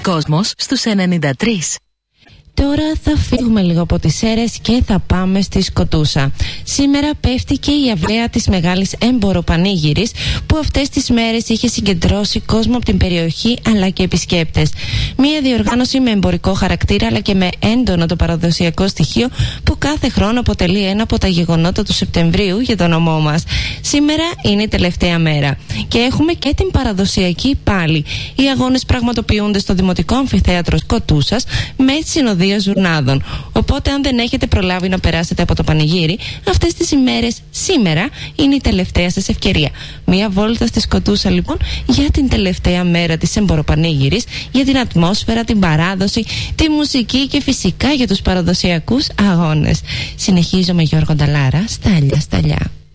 Κόσμος στους 93. Τώρα θα φύγουμε λίγο από τις Σέρρες και θα πάμε στη Σκοτούσα. Σήμερα πέφτει και η αυλαία της μεγάλης έμποροπανήγυρης που αυτές τις μέρες είχε συγκεντρώσει κόσμο από την περιοχή αλλά και επισκέπτες. Μία διοργάνωση με εμπορικό χαρακτήρα αλλά και με έντονο το παραδοσιακό στοιχείο που κάθε χρόνο αποτελεί ένα από τα γεγονότα του Σεπτεμβρίου για τον νομό μας. Σήμερα είναι η τελευταία μέρα και έχουμε και την παραδοσιακή πάλι. Οι αγώνες πραγματοποιούνται στο Δημοτικό Αμφιθέατρο Σκοτούσας με συνοδεία ζουρνάδων. Οπότε, αν δεν έχετε προλάβει να περάσετε από το πανηγύρι, αυτές τις ημέρες σήμερα είναι η τελευταία σας ευκαιρία. Μία βόλτα στη Σκοτούσα, λοιπόν, για την τελευταία μέρα της εμποροπανήγυρης, για την ατμόσφαιρα, την παράδοση, τη μουσική και φυσικά για τους παραδοσιακούς αγώνες. Συνεχίζω με Γιώργο Νταλάρα, Στάλια, Σταλιά.